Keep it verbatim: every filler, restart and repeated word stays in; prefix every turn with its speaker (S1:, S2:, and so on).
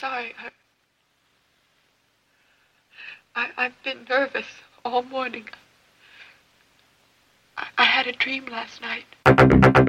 S1: sorry. I, I, I've been nervous all morning. I, I had a dream last night.